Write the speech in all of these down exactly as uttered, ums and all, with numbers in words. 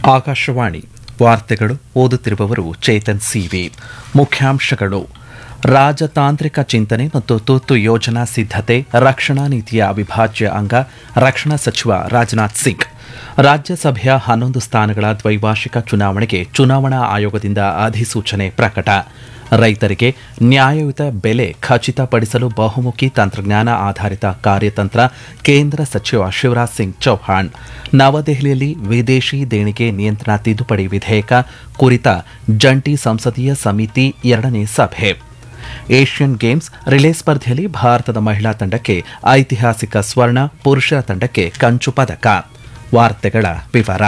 ಆಕಾಶವಾಣಿ ವಾರ್ತೆಗಳು ಓದುತ್ತಿರುವವರು ಚೇತನ್ ಸಿವಿ. ಮುಖ್ಯಾಂಶಗಳು: ರಾಜತಾಂತ್ರಿಕ ಚಿಂತನೆ ಮತ್ತು ತುರ್ತು ಯೋಜನಾ ಸಿದ್ಧತೆ ರಕ್ಷಣಾ ನೀತಿಯ ಅವಿಭಾಜ್ಯ ಅಂಗ. ರಕ್ಷಣಾ ಸಚಿವ ರಾಜನಾಥ್ ಸಿಂಗ್. ರಾಜ್ಯಸಭೆಯ ಹನ್ನೊಂದು ಸ್ಥಾನಗಳ ದ್ವೈವಾರ್ಷಿಕ ಚುನಾವಣೆಗೆ ಚುನಾವಣಾ ಆಯೋಗದಿಂದ ಅಧಿಸೂಚನೆ ಪ್ರಕಟ. ರೈತರಿಗೆ ನ್ಯಾಯಯುತ ಬೆಲೆ ಖಚಿತಪಡಿಸಲು ಬಹುಮುಖಿ ತಂತ್ರಜ್ಞಾನ ಆಧಾರಿತ ಕಾರ್ಯತಂತ್ರ. ಕೇಂದ್ರ ಸಚಿವ ಶಿವರಾಜ್ ಸಿಂಗ್ ಚೌಹಾಣ್. ನವದೆಹಲಿಯಲ್ಲಿ ವಿದೇಶಿ ದೇಣಿಗೆ ನಿಯಂತ್ರಣ ತಿದ್ದುಪಡಿ ವಿಧೇಯಕ ಕುರಿತ ಜಂಟಿ ಸಂಸದೀಯ ಸಮಿತಿ ಎರಡನೇ ಸಭೆ. ಏಷ್ಯನ್ ಗೇಮ್ಸ್ ರಿಲೇ ಸ್ಪರ್ಧೆಯಲ್ಲಿ ಭಾರತದ ಮಹಿಳಾ ತಂಡಕ್ಕೆ ಐತಿಹಾಸಿಕ ಸ್ವರ್ಣ, ಪುರುಷರ ತಂಡಕ್ಕೆ ಕಂಚು ಪದಕ. ವಾರ್ತೆಗಳ ವಿವರ.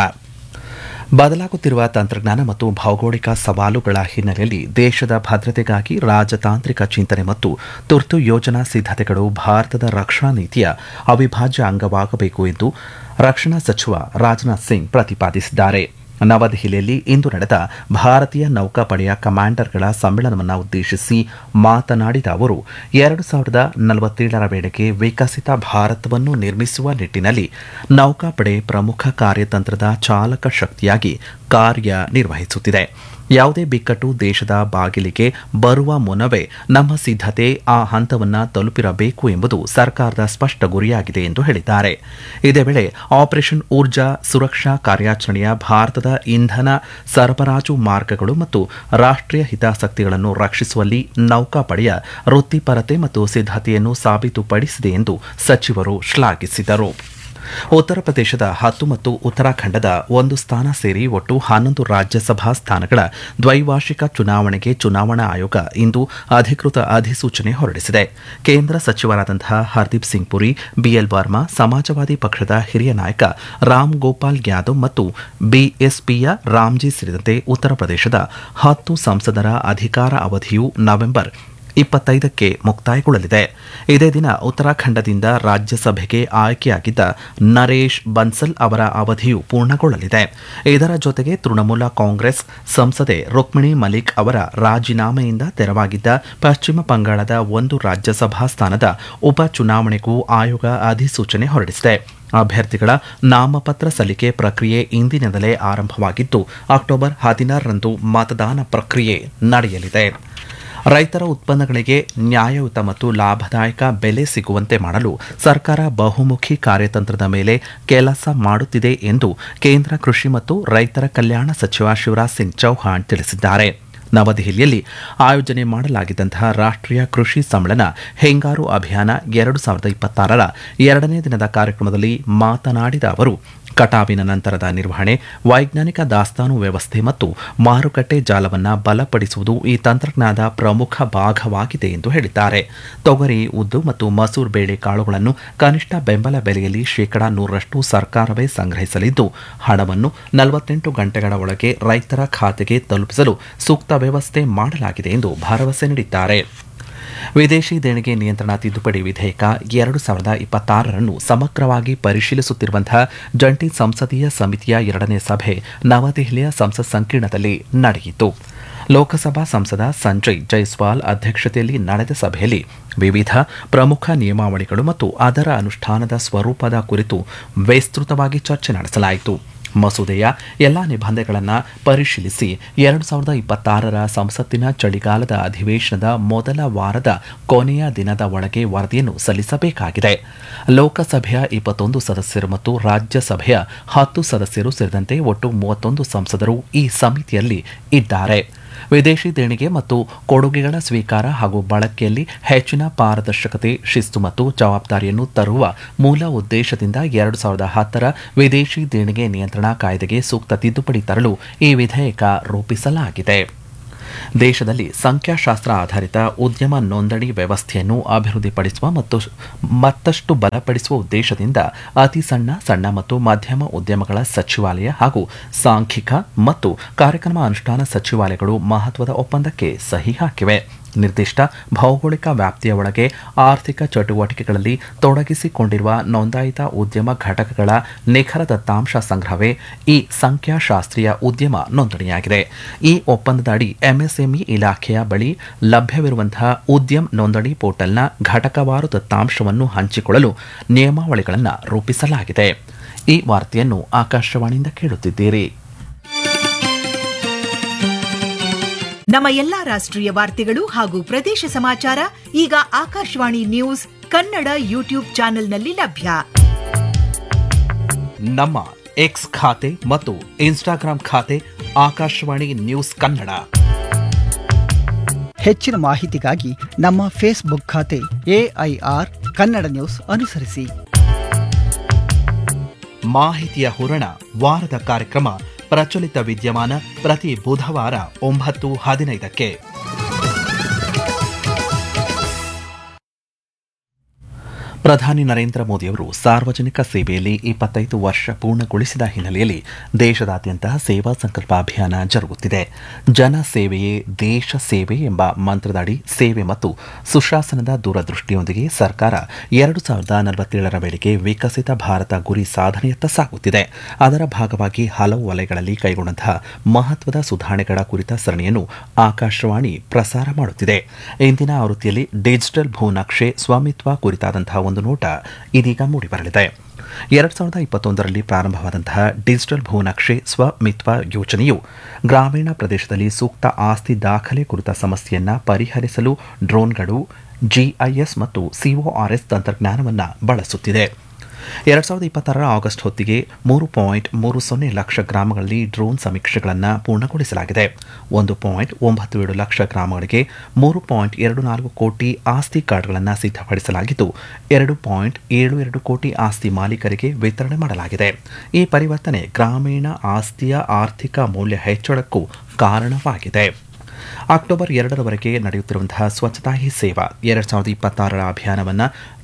ಬದಲಾಗುತ್ತಿರುವ ತಂತ್ರಜ್ಞಾನ ಮತ್ತು ಭೌಗೋಳಿಕ ಸವಾಲುಗಳ ಹಿನ್ನೆಲೆಯಲ್ಲಿ ದೇಶದ ಭದ್ರತೆಗಾಗಿ ರಾಜತಾಂತ್ರಿಕ ಚಿಂತನೆ ಮತ್ತು ತುರ್ತು ಯೋಜನಾ ಸಿದ್ಧತೆಗಳು ಭಾರತದ ರಕ್ಷಣಾ ನೀತಿಯ ಅವಿಭಾಜ್ಯ ಅಂಗವಾಗಬೇಕು ಎಂದು ರಕ್ಷಣಾ ಸಚಿವ ರಾಜನಾಥ್ ಸಿಂಗ್ ಪ್ರತಿಪಾದಿಸಿದ್ದಾರೆ. ನವದೆಹಲಿಯಲ್ಲಿ ಇಂದು ನಡೆದ ಭಾರತೀಯ ನೌಕಾಪಡೆಯ ಕಮಾಂಡರ್ಗಳ ಸಮ್ಮೇಳನವನ್ನು ಉದ್ದೇಶಿಸಿ ಮಾತನಾಡಿದ ಅವರು, ಎರಡು ಸಾವಿರದ ನಲವತ್ತೇಳರ ವೇಳೆಗೆ ವಿಕಸಿತ ಭಾರತವನ್ನು ನಿರ್ಮಿಸುವ ನಿಟ್ಟಿನಲ್ಲಿ ನೌಕಾಪಡೆ ಪ್ರಮುಖ ಕಾರ್ಯತಂತ್ರದ ಚಾಲಕ ಶಕ್ತಿಯಾಗಿ ಕಾರ್ಯನಿರ್ವಹಿಸುತ್ತಿದೆ. ಯಾವುದೇ ಬಿಕ್ಕಟ್ಟು ದೇಶದ ಬಾಗಿಲಿಗೆ ಬರುವ ಮುನ್ನವೇ ನಮ್ಮ ಸಿದ್ಧತೆ ಆ ಹಂತವನ್ನು ತಲುಪಿರಬೇಕು ಎಂಬುದು ಸರ್ಕಾರದ ಸ್ಪಷ್ಟ ಗುರಿಯಾಗಿದೆ ಎಂದು ಹೇಳಿದ್ದಾರೆ. ಇದೇ ವೇಳೆ ಆಪರೇಷನ್ ಊರ್ಜಾ ಸುರಕ್ಷಾ ಕಾರ್ಯಾಚರಣೆಯ ಭಾರತದ ಇಂಧನ ಸರಬರಾಜು ಮಾರ್ಗಗಳು ಮತ್ತು ರಾಷ್ಟ್ರೀಯ ಹಿತಾಸಕ್ತಿಗಳನ್ನು ರಕ್ಷಿಸುವಲ್ಲಿ ನೌಕಾಪಡೆಯ ವೃತ್ತಿಪರತೆ ಮತ್ತು ಸಿದ್ಧತೆಯನ್ನು ಸಾಬೀತುಪಡಿಸಿದೆ ಎಂದು ಸಚಿವರು ಶ್ಲಾಘಿಸಿದರು. ಉತ್ತರ ಪ್ರದೇಶದ ಹತ್ತು ಮತ್ತು ಉತ್ತರಾಖಂಡದ ಒಂದು ಸ್ಥಾನ ಸೇರಿ ಒಟ್ಟು ಹನ್ನೊಂದು ರಾಜ್ಯಸಭಾ ಸ್ಥಾನಗಳ ದ್ವೈವಾರ್ಷಿಕ ಚುನಾವಣೆಗೆ ಚುನಾವಣಾ ಆಯೋಗ ಇಂದು ಅಧಿಕೃತ ಅಧಿಸೂಚನೆ ಹೊರಡಿಸಿದೆ. ಕೇಂದ್ರ ಸಚಿವರಾದಂತಹ ಹರ್ದೀಪ್ ಸಿಂಗ್ ಪುರಿ, ಬಿಎಲ್ ವರ್ಮಾ, ಸಮಾಜವಾದಿ ಪಕ್ಷದ ಹಿರಿಯ ನಾಯಕ ರಾಮ್ ಗೋಪಾಲ್ ಯಾದವ್ ಮತ್ತು ಬಿಎಸ್ಪಿಯ ರಾಮ್ಜಿ ಸೇರಿದಂತೆ ಉತ್ತರ ಪ್ರದೇಶದ ಹತ್ತು ಸಂಸದರ ಅಧಿಕಾರ ಅವಧಿಯು ನವೆಂಬರ್ ಇಪ್ಪತ್ತೈದಕ್ಕೆ ಮುಕ್ತಾಯಗೊಳ್ಳಲಿದೆ. ಇದೇ ದಿನ ಉತ್ತರಾಖಂಡದಿಂದ ರಾಜ್ಯಸಭೆಗೆ ಆಯ್ಕೆಯಾಗಿದ್ದ ನರೇಶ್ ಬನ್ಸಲ್ ಅವರ ಅವಧಿಯು ಪೂರ್ಣಗೊಳ್ಳಲಿದೆ. ಇದರ ಜೊತೆಗೆ ತೃಣಮೂಲ ಕಾಂಗ್ರೆಸ್ ಸಂಸದೆ ರುಕ್ಮಿಣಿ ಮಲಿಕ್ ಅವರ ರಾಜೀನಾಮೆಯಿಂದ ತೆರವಾಗಿದ್ದ ಪಶ್ಚಿಮ ಬಂಗಾಳದ ಒಂದು ರಾಜ್ಯಸಭಾ ಸ್ಥಾನದ ಉಪಚುನಾವಣೆಗೂ ಆಯೋಗ ಅಧಿಸೂಚನೆ ಹೊರಡಿಸಿದೆ. ಅಭ್ಯರ್ಥಿಗಳ ನಾಮಪತ್ರ ಸಲ್ಲಿಕೆ ಪ್ರಕ್ರಿಯೆ ಇಂದಿನಿಂದಲೇ ಆರಂಭವಾಗಿದ್ದು ಅಕ್ಟೋಬರ್ ಹದಿನಾರರಂದು ಮತದಾನ ಪ್ರಕ್ರಿಯೆ ನಡೆಯಲಿದೆ. ರೈತರ ಉತ್ಪನ್ನಗಳಿಗೆ ನ್ಯಾಯಯುತ ಮತ್ತು ಲಾಭದಾಯಕ ಬೆಲೆ ಸಿಗುವಂತೆ ಮಾಡಲು ಸರ್ಕಾರ ಬಹುಮುಖಿ ಕಾರ್ಯತಂತ್ರದ ಮೇಲೆ ಕೆಲಸ ಮಾಡುತ್ತಿದೆ ಎಂದು ಕೇಂದ್ರ ಕೃಷಿ ಮತ್ತು ರೈತರ ಕಲ್ಯಾಣ ಸಚಿವ ಶಿವರಾಜ್ ಸಿಂಗ್ ಚೌಹಾಣ್ ತಿಳಿಸಿದ್ದಾರೆ. ನವದೆಹಲಿಯಲ್ಲಿ ಆಯೋಜನೆ ಮಾಡಲಾಗಿದ್ದಂತಹ ರಾಷ್ಟ್ರೀಯ ಕೃಷಿ ಸಮ್ಮೇಳನ ಹೆಂಗಾರು ಅಭಿಯಾನ ಎರಡು ಸಾವಿರದ ಇಪ್ಪತ್ತಾರರ ಎರಡನೇ ದಿನದ ಕಾರ್ಯಕ್ರಮದಲ್ಲಿ ಮಾತನಾಡಿದ ಅವರು, ಕಟಾವಿನ ನಂತರದ ನಿರ್ವಹಣೆ, ವೈಜ್ಞಾನಿಕ ದಾಸ್ತಾನು ವ್ಯವಸ್ಥೆ ಮತ್ತು ಮಾರುಕಟ್ಟೆ ಜಾಲವನ್ನು ಬಲಪಡಿಸುವುದು ಈ ತಂತ್ರಜ್ಞಾನದ ಪ್ರಮುಖ ಭಾಗವಾಗಿದೆ ಎಂದು ಹೇಳಿದ್ದಾರೆ. ತೊಗರಿ, ಉದ್ದು ಮತ್ತು ಮಸೂರ್ ಬೇಳೆ ಕಾಳುಗಳನ್ನು ಕನಿಷ್ಠ ಬೆಂಬಲ ಬೆಲೆಯಲ್ಲಿ ಶೇಕಡಾ ನೂರರಷ್ಟು ಸರ್ಕಾರವೇ ಸಂಗ್ರಹಿಸಲಿದ್ದು, ಹಣವನ್ನು ನಲವತ್ತೆಂಟು ಗಂಟೆಗಳ ಒಳಗೆ ರೈತರ ಖಾತೆಗೆ ತಲುಪಿಸಲು ಸೂಕ್ತ ವ್ಯವಸ್ಥೆ ಮಾಡಲಾಗಿದೆ ಎಂದು ಭರವಸೆ ನೀಡಿದ್ದಾರೆ. ವಿದೇಶಿ ದೇಣಿಗೆ ನಿಯಂತ್ರಣ ತಿದ್ದುಪಡಿ ವಿಧೇಯಕ ಎರಡು ಸಾವಿರದ ಇಪ್ಪತ್ತಾರರನ್ನು ಸಮಗ್ರವಾಗಿ ಪರಿಶೀಲಿಸುತ್ತಿರುವಂತಹ ಜಂಟಿ ಸಂಸದೀಯ ಸಮಿತಿಯ ಎರಡನೇ ಸಭೆ ನವದೆಹಲಿಯ ಸಂಸತ್ ಸಂಕೀರ್ಣದಲ್ಲಿ ನಡೆಯಿತು. ಲೋಕಸಭಾ ಸಂಸದ ಸಂಜಯ್ ಜೈಸ್ವಾಲ್ ಅಧ್ಯಕ್ಷತೆಯಲ್ಲಿ ನಡೆದ ಸಭೆಯಲ್ಲಿ ವಿವಿಧ ಪ್ರಮುಖ ನಿಯಮಾವಳಿಗಳು ಮತ್ತು ಅದರ ಅನುಷ್ಠಾನದ ಸ್ವರೂಪದ ಕುರಿತು ವಿಸ್ತೃತವಾಗಿ ಚರ್ಚೆ ನಡೆಸಲಾಯಿತು. ಮಸೂದೆಯ ಎಲ್ಲಾ ನಿಬಂಧನೆಗಳನ್ನು ಪರಿಶೀಲಿಸಿ ಎರಡು ಸಾವಿರದ ಇಪ್ಪತ್ತಾರರ ಸಂಸತ್ತಿನ ಚಳಿಗಾಲದ ಅಧಿವೇಶನದ ಮೊದಲ ವಾರದ ಕೊನೆಯ ದಿನದ ಒಳಗೆ ವರದಿಯನ್ನು ಸಲ್ಲಿಸಬೇಕಾಗಿದೆ. ಲೋಕಸಭೆಯ ಇಪ್ಪತ್ತೊಂದು ಸದಸ್ಯರು ಮತ್ತು ರಾಜ್ಯಸಭೆಯ ಹತ್ತು ಸದಸ್ಯರು ಸೇರಿದಂತೆ ಒಟ್ಟು ಮೂವತ್ತೊಂದು ಸಂಸದರು ಈ ಸಮಿತಿಯಲ್ಲಿ ಇದ್ದಾರೆ. ವಿದೇಶಿ ದೇಣಿಗೆ ಮತ್ತು ಕೊಡುಗೆಗಳ ಸ್ವೀಕಾರ ಹಾಗೂ ಬಳಕೆಯಲ್ಲಿ ಹೆಚ್ಚಿನ ಪಾರದರ್ಶಕತೆ, ಶಿಸ್ತು ಮತ್ತು ಜವಾಬ್ದಾರಿಯನ್ನು ತರುವ ಮೂಲ ಉದ್ದೇಶದಿಂದ ಎರಡು ಸಾವಿರದ ಹತ್ತರ ವಿದೇಶಿ ದೇಣಿಗೆ ನಿಯಂತ್ರಣ ಕಾಯ್ದೆಗೆ ಸೂಕ್ತ ತಿದ್ದುಪಡಿ ತರಲು ಈ ವಿಧೇಯಕ ರೂಪಿಸಲಾಗಿದೆ. ದೇಶದಲ್ಲಿ ಸಂಖ್ಯಾಶಾಸ್ತ್ರ ಆಧಾರಿತ ಉದ್ಯಮ ನೋಂದಣಿ ವ್ಯವಸ್ಥೆಯನ್ನು ಅಭಿವೃದ್ಧಿಪಡಿಸುವ ಮತ್ತು ಮತ್ತಷ್ಟು ಬಲಪಡಿಸುವ ಉದ್ದೇಶದಿಂದ ಅತಿ ಸಣ್ಣ, ಸಣ್ಣ ಮತ್ತು ಮಧ್ಯಮ ಉದ್ಯಮಗಳ ಸಚಿವಾಲಯ ಹಾಗೂ ಸಾಂಖ್ಯಿಕ ಮತ್ತು ಕಾರ್ಯಕ್ರಮ ಅನುಷ್ಠಾನ ಸಚಿವಾಲಯಗಳು ಮಹತ್ವದ ಒಪ್ಪಂದಕ್ಕೆ ಸಹಿ ಹಾಕಿವೆ. ನಿರ್ದಿಷ್ಟ ಭೌಗೋಳಿಕ ವ್ಯಾಪ್ತಿಯ ಒಳಗೆ ಆರ್ಥಿಕ ಚಟುವಟಿಕೆಗಳಲ್ಲಿ ತೊಡಗಿಸಿಕೊಂಡಿರುವ ನೋಂದಾಯಿತ ಉದ್ಯಮ ಘಟಕಗಳ ನಿಖರ ದತ್ತಾಂಶ ಸಂಗ್ರಹವೇ ಈ ಸಂಖ್ಯಾಶಾಸ್ತ್ರೀಯ ಉದ್ಯಮ ನೋಂದಣಿಯಾಗಿದೆ. ಈ ಒಪ್ಪಂದದ ಅಡಿ ಎಂಎಸ್ಎಂಇ ಇಲಾಖೆಯ ಬಳಿ ಲಭ್ಯವಿರುವಂತಹ ಉದ್ಯಮ ನೋಂದಣಿ ಪೋರ್ಟಲ್ನ ಘಟಕವಾರು ದತ್ತಾಂಶವನ್ನು ಹಂಚಿಕೊಳ್ಳಲು ನಿಯಮಾವಳಿಗಳನ್ನು ರೂಪಿಸಲಾಗಿದೆ. ಈ ವಾರ್ತೆಯನ್ನು ಆಕಾಶವಾಣಿಯಿಂದ ಕೇಳುತ್ತಿದ್ದೀರಿ. ನಮ್ಮ ಎಲ್ಲಾ ರಾಷ್ಟ್ರೀಯ ವಾರ್ತೆಗಳು ಹಾಗೂ ಪ್ರದೇಶ ಸಮಾಚಾರ ಈಗ ಆಕಾಶವಾಣಿ ನ್ಯೂಸ್ ಕನ್ನಡ ಯೂಟ್ಯೂಬ್ ಚಾನೆಲ್ನಲ್ಲಿ ಲಭ್ಯ. ನಮ್ಮ ಎಕ್ಸ್ ಖಾತೆ ಮತ್ತು ಇನ್ಸ್ಟಾಗ್ರಾಂ ಖಾತೆ ಆಕಾಶವಾಣಿ ನ್ಯೂಸ್ ಕನ್ನಡ. ಹೆಚ್ಚಿನ ಮಾಹಿತಿಗಾಗಿ ನಮ್ಮ ಫೇಸ್ಬುಕ್ ಖಾತೆ ಎಐಆರ್ ಕನ್ನಡ ನ್ಯೂಸ್ ಅನುಸರಿಸಿ. ಮಾಹಿತಿಯ ಹೂರಣ ವಾರದ ಕಾರ್ಯಕ್ರಮ ಪ್ರಚಲಿತ ವಿದ್ಯಮಾನ ಪ್ರತಿ ಬುಧವಾರ ಒಂಬತ್ತು ಹದಿನೈದಕ್ಕೆ. ಪ್ರಧಾನಿ ನರೇಂದ್ರ ಮೋದಿಯವರು ಸಾರ್ವಜನಿಕ ಸೇವೆಯಲ್ಲಿ ಇಪ್ಪತ್ತೈದು ವರ್ಷ ಪೂರ್ಣಗೊಳಿಸಿದ ಹಿನ್ನೆಲೆಯಲ್ಲಿ ದೇಶದಾದ್ಯಂತ ಸೇವಾ ಸಂಕಲ್ಪ ಅಭಿಯಾನ ಜರುಗುತ್ತಿದೆ. ಜನ ಸೇವೆಯೇ ದೇಶ ಸೇವೆ ಎಂಬ ಮಂತ್ರದಡಿ ಸೇವೆ ಮತ್ತು ಸುಶಾಸನದ ದೂರದೃಷ್ಟಿಯೊಂದಿಗೆ ಸರ್ಕಾರ ಎರಡು ಸಾವಿರದ ನಲವತ್ತೇಳರ ವೇಳೆಗೆ ವಿಕಸಿತ ಭಾರತ ಗುರಿ ಸಾಧನೆಯತ್ತ ಸಾಗುತ್ತಿದೆ. ಅದರ ಭಾಗವಾಗಿ ಹಲವು ವಲಯಗಳಲ್ಲಿ ಕೈಗೊಂಡಂತಹ ಮಹತ್ವದ ಸುಧಾರಣೆಗಳ ಕುರಿತ ಸರಣಿಯನ್ನು ಆಕಾಶವಾಣಿ ಪ್ರಸಾರ ಮಾಡುತ್ತಿದೆ. ಇಂದಿನ ಆವೃತ್ತಿಯಲ್ಲಿ ಡಿಜಿಟಲ್ ಭೂನಕ್ಷೆ ಸ್ವಾಮಿತ್ವ ಕುರಿತಾದಂತಹ ಒಂದು ನೋಟ ಇದೀಗ ಮೂಡಿಬರಲಿದೆ. ಎರಡ್ ಸಾವಿರದ ಇಪ್ಪತ್ತೊಂದರಲ್ಲಿ ಪ್ರಾರಂಭವಾದಂತಹ ಡಿಜಿಟಲ್ ಭೂನಕ್ಷೆ ಸ್ವಮಿತ್ವ ಯೋಜನೆಯು ಗ್ರಾಮೀಣ ಪ್ರದೇಶದಲ್ಲಿ ಸೂಕ್ತ ಆಸ್ತಿ ದಾಖಲೆ ಕುರಿತ ಸಮಸ್ಯೆಯನ್ನು ಪರಿಹರಿಸಲು ಡ್ರೋನ್ಗಳು, ಜಿಐಎಸ್ ಮತ್ತು ಸಿಒಆರ್ಎಸ್ ತಂತ್ರಜ್ಞಾನವನ್ನು ಬಳಸುತ್ತಿದೆ. ಎರಡ್ ಸಾವಿರದ ಇಪ್ಪತ್ತಾರರ ಆಗಸ್ಟ್ ಹೊತ್ತಿಗೆ ಮೂರು ಪಾಯಿಂಟ್ ಮೂರು ಸೊನ್ನೆ ಲಕ್ಷ ಗ್ರಾಮಗಳಲ್ಲಿ ಡ್ರೋನ್ ಸಮೀಕ್ಷೆಗಳನ್ನು ಪೂರ್ಣಗೊಳಿಸಲಾಗಿದೆ. ಒಂದು ಪಾಯಿಂಟ್ ಒಂಬತ್ತು ಏಳು ಲಕ್ಷ ಗ್ರಾಮಗಳಿಗೆ ಮೂರು ಪಾಯಿಂಟ್ ಎರಡು ನಾಲ್ಕು ಕೋಟಿ ಆಸ್ತಿ ಕಾರ್ಡ್ಗಳನ್ನು ಸಿದ್ಧಪಡಿಸಲಾಗಿದ್ದು, ಎರಡು ಪಾಯಿಂಟ್ ಏಳು ಎರಡು ಕೋಟಿ ಆಸ್ತಿ ಮಾಲೀಕರಿಗೆ ವಿತರಣೆ ಮಾಡಲಾಗಿದೆ. ಈ ಪರಿವರ್ತನೆ ಗ್ರಾಮೀಣ ಆಸ್ತಿಯ ಆರ್ಥಿಕ ಮೌಲ್ಯ ಹೆಚ್ಚಳಕ್ಕೂ ಕಾರಣವಾಗಿದೆ. ಅಕ್ಟೋಬರ್ ಎರಡರವರೆಗೆ ನಡೆಯುತ್ತಿರುವಂತಹ ಸ್ವಚ್ಛತಾ ಹಿ ಸೇವಾ ಎರಡ್ ಸಾವಿರದ ಇಪ್ಪತ್ತಾರರ ಅಭಿಯಾನವನ್ನು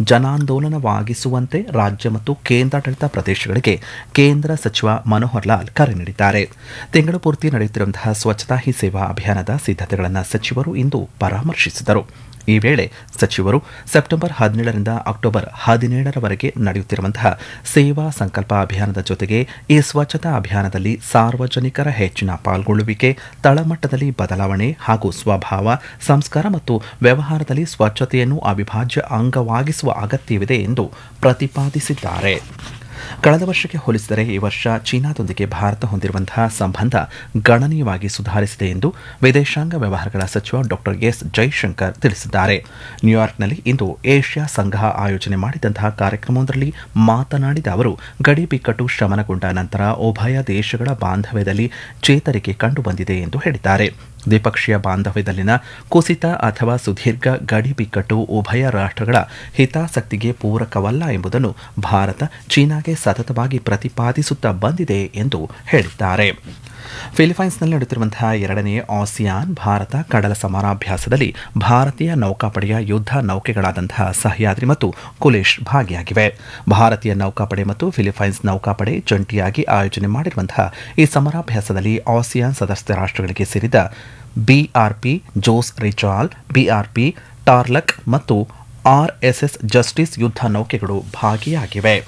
ಜನಾಂದೋಲನವಾಗಿಸುವಂತೆ ರಾಜ್ಯ ಮತ್ತು ಕೇಂದ್ರಾಡಳಿತ ಪ್ರದೇಶಗಳಿಗೆ ಕೇಂದ್ರ ಸಚಿವ ಮನೋಹರ್ ಲಾಲ್ ಕರೆ ನೀಡಿದ್ದಾರೆ. ತಿಂಗಳು ಪೂರ್ತಿ ನಡೆಯುತ್ತಿರುವಂತಹ ಸ್ವಚ್ಛತಾ ಹಿ ಸೇವಾ ಅಭಿಯಾನದ ಸಿದ್ಧತೆಗಳನ್ನು ಸಚಿವರು ಇಂದು ಪರಾಮರ್ಶಿಸಿದರು. ಈ ವೇಳೆ ಸಚಿವರು ಸೆಪ್ಟೆಂಬರ್ ಹದಿನೇಳರಿಂದ ಅಕ್ಟೋಬರ್ ಹದಿನೇಳರವರೆಗೆ ನಡೆಯುತ್ತಿರುವಂತಹ ಸೇವಾ ಸಂಕಲ್ಪ ಅಭಿಯಾನದ ಜೊತೆಗೆ ಈ ಸ್ವಚ್ಛತಾ ಅಭಿಯಾನದಲ್ಲಿ ಸಾರ್ವಜನಿಕರ ಹೆಚ್ಚಿನ ಪಾಲ್ಗೊಳ್ಳುವಿಕೆ, ತಳಮಟ್ಟದಲ್ಲಿ ಬದಲಾವಣೆ ಹಾಗೂ ಸ್ವಭಾವ, ಸಂಸ್ಕಾರ ಮತ್ತು ವ್ಯವಹಾರದಲ್ಲಿ ಸ್ವಚ್ಛತೆಯನ್ನು ಅವಿಭಾಜ್ಯ ಅಂಗವಾಗಿಸುವ ಅಗತ್ಯವಿದೆ ಎಂದು ಪ್ರತಿಪಾದಿಸಿದ್ದಾರೆ. ಕಳೆದ ವರ್ಷಕ್ಕೆ ಹೋಲಿಸಿದರೆ ಈ ವರ್ಷ ಚೀನಾದೊಂದಿಗೆ ಭಾರತ ಹೊಂದಿರುವಂತಹ ಸಂಬಂಧ ಗಣನೀಯವಾಗಿ ಸುಧಾರಿಸಿದೆ ಎಂದು ವಿದೇಶಾಂಗ ವ್ಯವಹಾರಗಳ ಸಚಿವ ಡಾಕ್ಟರ್ ಎಸ್ ಜೈಶಂಕರ್ ತಿಳಿಸಿದ್ದಾರೆ. ನ್ಯೂಯಾರ್ಕ್ನಲ್ಲಿ ಇಂದು ಏಷ್ಯಾ ಸಂಘ ಆಯೋಜನೆ ಮಾಡಿದಂತಹ ಕಾರ್ಯಕ್ರಮವೊಂದರಲ್ಲಿ ಮಾತನಾಡಿದ ಅವರು, ಗಡಿ ಬಿಕ್ಕಟ್ಟು ಶಮನಗೊಂಡ ನಂತರ ಉಭಯ ದೇಶಗಳ ಬಾಂಧವ್ಯದಲ್ಲಿ ಚೇತರಿಕೆ ಕಂಡುಬಂದಿದೆ ಎಂದು ಹೇಳಿದ್ದಾರೆ. ದ್ವಿಪಕ್ಷೀಯ ಬಾಂಧವ್ಯದಲ್ಲಿನ ಕುಸಿತ ಅಥವಾ ಸುದೀರ್ಘ ಗಡಿ ಬಿಕ್ಕಟ್ಟು ಉಭಯ ರಾಷ್ಟ್ರಗಳ ಹಿತಾಸಕ್ತಿಗೆ ಪೂರಕವಲ್ಲ ಎಂಬುದನ್ನು ಭಾರತ ಚೀನಾಗೆ ಸತತವಾಗಿ ಪ್ರತಿಪಾದಿಸುತ್ತಾ ಬಂದಿದೆ ಎಂದು ಹೇಳಿದ್ದಾರೆ. ಫಿಲಿಪೈನ್ಸ್ನಲ್ಲಿ ನಡೆಯುತ್ತಿರುವಂತಹ ಎರಡನೇ ಆಸಿಯಾನ್ ಭಾರತ ಕಡಲ ಸಮರಾಭ್ಯಾಸದಲ್ಲಿ ಭಾರತೀಯ ನೌಕಾಪಡೆಯ ಯುದ್ಧ ನೌಕೆಗಳಾದಂತಹ ಸಹ್ಯಾದ್ರಿ ಮತ್ತು ಕುಲಿಶ್ ಭಾಗಿಯಾಗಿವೆ. ಭಾರತೀಯ ನೌಕಾಪಡೆ ಮತ್ತು ಫಿಲಿಪೈನ್ಸ್ ನೌಕಾಪಡೆ ಜಂಟಿಯಾಗಿ ಆಯೋಜನೆ ಮಾಡಿರುವಂತಹ ಈ ಸಮರಾಭ್ಯಾಸದಲ್ಲಿ ಆಸಿಯಾನ್ ಸದಸ್ಯ ರಾಷ್ಟ್ರಗಳಿಗೆ ಸೇರಿದ ಬಿಆರ್ಪಿ ಜೋಸ್ ರಿಚಾಲ್, ಬಿಆರ್ಪಿ ಟಾರ್ಲಕ್ ಮತ್ತು ಆರ್ಎಸ್ಎಸ್ ಜಸ್ಟಿಸ್ ಯುದ್ಧ ನೌಕೆಗಳು ಭಾಗಿಯಾಗಿವೆ.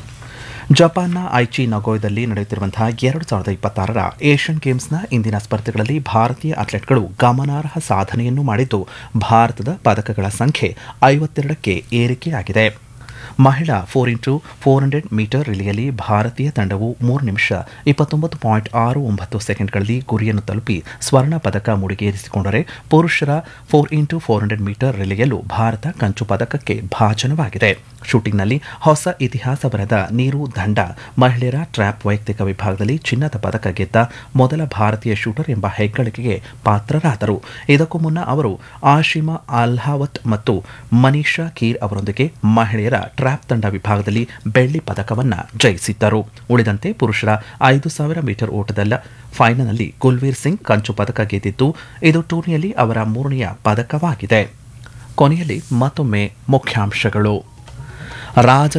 ಜಪಾನ್ನ ಐಚಿ ನಗೋಯದಲ್ಲಿ ನಡೆಯುತ್ತಿರುವಂತಹ ಎರಡು ಸಾವಿರದ ಇಪ್ಪತ್ತಾರರ ಏಷ್ಯನ್ ಗೇಮ್ಸ್ನ ಇಂದಿನ ಸ್ಪರ್ಧೆಗಳಲ್ಲಿ ಭಾರತೀಯ ಅಥ್ಲೆಟ್ಗಳು ಗಮನಾರ್ಹ ಸಾಧನೆಯನ್ನು ಮಾಡಿದ್ದು, ಭಾರತದ ಪದಕಗಳ ಸಂಖ್ಯೆ ಐವತ್ತೆರಡಕ್ಕೆ ಏರಿಕೆಯಾಗಿದೆ. ಮಹಿಳಾ four into four hundred metre ರಿಲೆಯಲ್ಲಿ ಭಾರತೀಯ ತಂಡವು ಮೂರು ನಿಮಿಷ ಇಪ್ಪತ್ತೊಂಬತ್ತು ಪಾಯಿಂಟ್ ಆರು ಒಂಬತ್ತು ಸೆಕೆಂಡ್ಗಳಲ್ಲಿ ಗುರಿಯನ್ನು ತಲುಪಿ ಸ್ವರ್ಣ ಪದಕ ಮುಡಿಗೇರಿಸಿಕೊಂಡರೆ, ಪುರುಷರ four into four hundred metre ರಿಲೆಯಲ್ಲೂ Bharat ಕಂಚು ಪದಕಕ್ಕೆ ಭಾಜನವಾಗಿದೆ. ಶೂಟಿಂಗ್ನಲ್ಲಿ ಹೊಸ ಇತಿಹಾಸ ಬರೆದ ನೀರು ದಂಡ ಮಹಿಳೆಯರ ಟ್ರ್ಯಾಪ್ ವೈಯಕ್ತಿಕ ವಿಭಾಗದಲ್ಲಿ ಚಿನ್ನದ ಪದಕ ಗೆದ್ದ ಮೊದಲ ಭಾರತೀಯ ಶೂಟರ್ ಎಂಬ ಹೆಗ್ಗಳಿಕೆಗೆ ಪಾತ್ರರಾದರು. ಇದಕ್ಕೂ ಮುನ್ನ ಅವರು ಆಶಿಮಾ ಅಲ್ಹಾವತ್ ಮತ್ತು ಮನೀಷಾ ಕೀರ್ ಅವರೊಂದಿಗೆ ಮಹಿಳೆಯರ ಟ್ರ್ಯಾಪ್ ತಂಡ ವಿಭಾಗದಲ್ಲಿ ಬೆಳ್ಳಿ ಪದಕವನ್ನು ಜಯಿಸಿದ್ದರು. ಉಳಿದಂತೆ ಪುರುಷರ ಐದು ಸಾವಿರ ಮೀಟರ್ ಓಟದ ಫೈನಲ್ನಲ್ಲಿ ಕುಲ್ವೀರ್ ಸಿಂಗ್ ಕಂಚು ಪದಕ ಗೆದ್ದಿದ್ದು, ಇದು ಟೂರ್ನಿಯಲ್ಲಿ ಅವರ ಮೂರನೆಯ ಪದಕವಾಗಿದೆ. ಕೊನೆಯಲ್ಲಿ ಮತ್ತೊಮ್ಮೆ ಮುಖ್ಯಾಂಶಗಳು. ರಾಜ